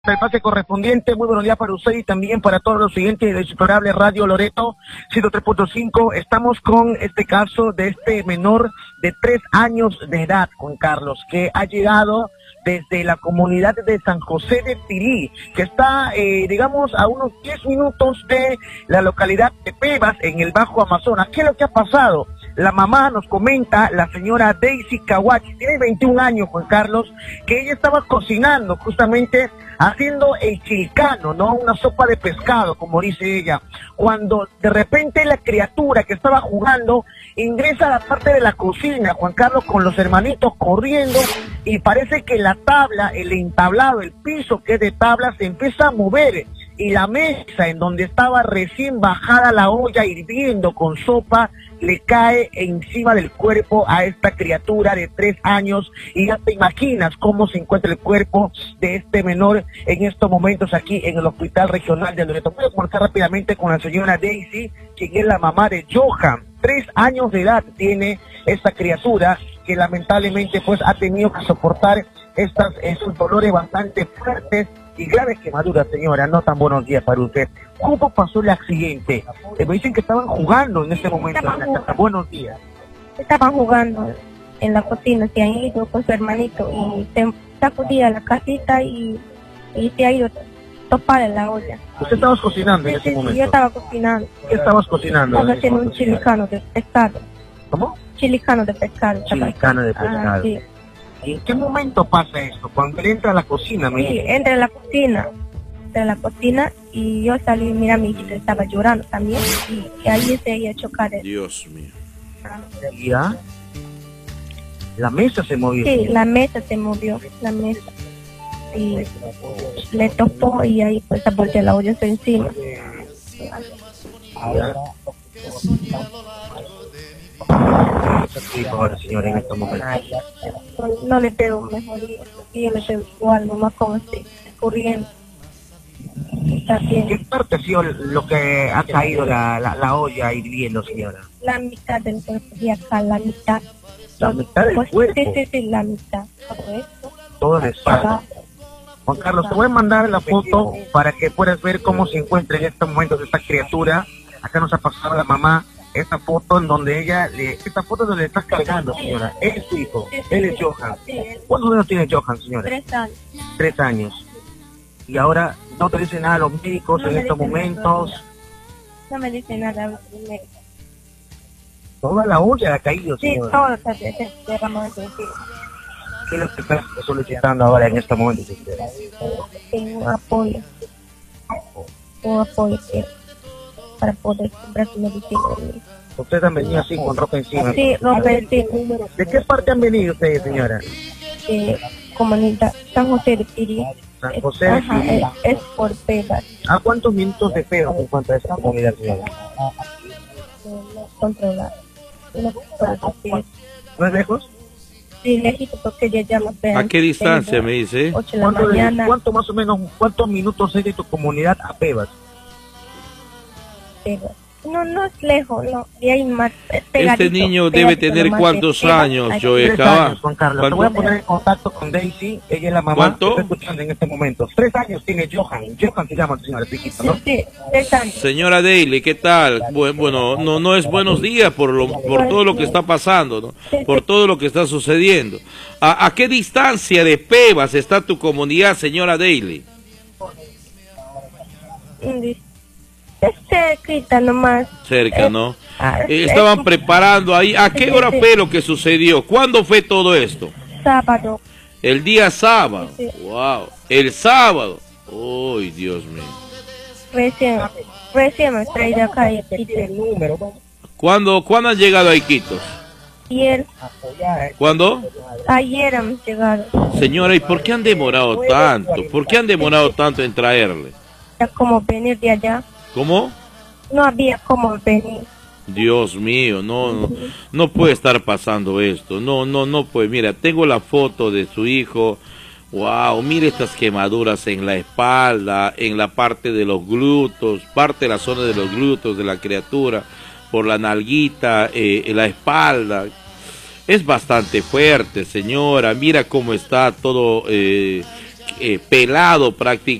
El pase correspondiente. Muy buenos días para usted y también para todos los siguientes de Inexplorable Radio Loreto 103.5. Estamos con este caso de este menor de 3 años de edad, Juan Carlos, que ha llegado desde la comunidad de San José de Tirí, que está, digamos, a unos 10 minutos de la localidad de Pebas, en el Bajo Amazonas. ¿Qué es lo que ha pasado? La mamá nos comenta, la señora Daisy Kawachi, tiene 21 años, Juan Carlos, que ella estaba cocinando, justamente haciendo el chilcano, ¿no? Una sopa de pescado, como dice ella, cuando de repente la criatura que estaba jugando ingresa a la parte de la cocina, Juan Carlos, con los hermanitos corriendo, y parece que la tabla, el entablado, el piso que es de tabla, se empieza a mover, y la mesa en donde estaba recién bajada la olla hirviendo con sopa, le cae encima del cuerpo a esta criatura de 3 años, y ya te imaginas cómo se encuentra el cuerpo de este menor en estos momentos aquí en el Hospital Regional de Loreto. Voy a conversar rápidamente con la señora Daisy, quien es la mamá de Johan. 3 años de edad tiene esta criatura, que lamentablemente pues ha tenido que soportar esos dolores bastante fuertes y graves quemaduras, señora. No tan buenos días para usted. ¿Cómo pasó el accidente? Me dicen que estaban jugando en ese momento en la casa. Buenos días. Estaban jugando en la cocina, se han ido con su hermanito y se sacudía la casita y se ha ido topar en la olla. ¿Usted estaba cocinando en ese momento? Yo estaba cocinando. ¿Qué estabas cocinando? Estaba haciendo un chilicano de pescado. ¿Cómo? Chilicano de pescado. Chilicano de pescado. Sí. ¿Y en qué momento pasa esto? Cuando él entra a la cocina, me dice. Sí, entra en la cocina y yo salí y mira, mi hijita estaba llorando también y ahí se iba a chocar. Dios mío. ¿Ya? La mesa se movió. Sí, la mesa se movió, la mesa. Y le topó y ahí pues volteó la olla encima. Ahora, señora, en estos momentos. No le pego mejoría, y yo le pego algo más como así, corriendo. Está bien. ¿Qué parte ha sido lo que ha caído la olla hirviendo, señora? La mitad del cuerpo y acá, la mitad. ¿La mitad del cuerpo? Sí, la mitad. Todo esto. Todo el espacio. Juan Carlos, te voy a mandar la foto para que puedas ver cómo se encuentra en estos momentos esta criatura. Acá nos ha pasado la mamá esta foto en donde esta foto donde le estás cargando, señora. Él es su hijo, él es Johan. ¿Cuántos años tiene Johan, señora? 3 años. 3 años. Y ahora no te dicen nada los médicos en estos momentos. No me dice nada los médicos. Toda la olla ha caído, Sí, señora. todo está derramado de encima. ¿Qué es lo que estás solicitando ahora en este momento? Tengo apoyo. Para poder comprar su medicina. Ustedes han venido así con ropa encima. Sí, ropa encima. ¿De qué parte han venido ustedes, señora? Comunidad San José de Tirí. San José de Tirí. Es por Pebas. ¿A cuántos minutos de Pebas en cuanto a esa comunidad, señora? No controlar. ¿No es lejos? Sí, lejito, porque ya llama. ¿A qué distancia me dice? 8 de la mañana. ¿Cuánto más o menos, cuántos minutos es de tu comunidad a Pebas? Pebas. No es lejos, no. Y hay más Este niño debe tener ¿cuántos años, Joe? 3 años, Juan Carlos. Te voy a ¿Cuánto? poner en contacto con Daisy, ella es la mamá. ¿Cuánto? Que está escuchando en este momento. 3 años tiene Johan. Johan se llama, señora, chiquito, ¿no? Sí, 3 años. Señora Daly, ¿qué tal? Bueno, no es buenos días por todo lo que está pasando, ¿no? Por todo lo que está sucediendo. ¿A qué distancia de Pebas está tu comunidad, señora Daly? Es cerquita nomás. Cerca, ¿no? Estaban preparando ahí. ¿A qué hora fue lo que sucedió? ¿Cuándo fue todo esto? Sábado. El día sábado. Sí. Wow. El sábado. Uy, Dios mío. Recién me he traído acá y ¿Cuándo han llegado a Iquitos? ayer, ¿Cuándo? ayer hemos llegado. Señora, ¿y por qué han demorado tanto? ¿Por qué han demorado tanto en traerle? Ya como venir de allá. ¿Cómo? No había como venir. Dios mío, no puede estar pasando esto. No puede. Mira, tengo la foto de su hijo. Wow, mire estas quemaduras en la espalda, en la parte de los glúteos, parte de la zona de los glúteos de la criatura, por la nalguita, en la espalda. Es bastante fuerte, señora. Mira cómo está todo pelado prácticamente.